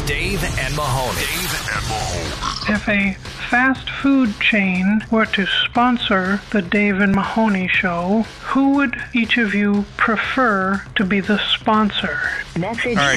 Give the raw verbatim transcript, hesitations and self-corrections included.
Dave and Mahoney. Dave and Mahoney. If a fast food chain were to sponsor the Dave and Mahoney Show, who would each of you prefer to be the sponsor? Message. All right.